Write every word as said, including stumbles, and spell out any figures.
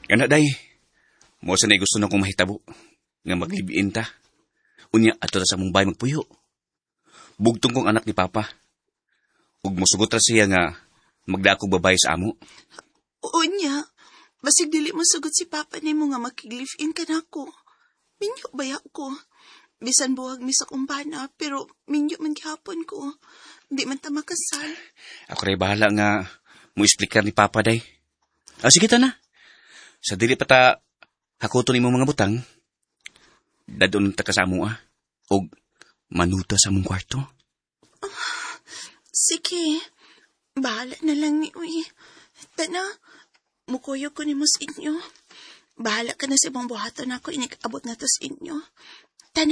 Ano day, mo sa na gusto na kong mahitabo, nga maglibiin ta. Unya, ato ta sa mong bay magpuyo. Bugtong kong anak ni Papa. Ug mosugot ra siya nga magdakog babae sa amo. Unya, basig dili mo sugot si Papa nimo nga makig-live-in ka nako. Minyo baya ko. Bisan buwag mi sa kumpana, pero minyo man gihapon ko. Di man ta makasal. Ako rin bahala nga mo explicar ni Papa day. Ah, sige ta na. Sa dili pa ta hakuton imong mga butang, dadon ta ka sa amo ah. Og manuta sa mong kwarto. Sige, bahala na lang ni Uy. Tana, mukuyo ko ni mo sa inyo. Bahala ka na sa ibang buhaton ako, inig-abot na to sa inyo.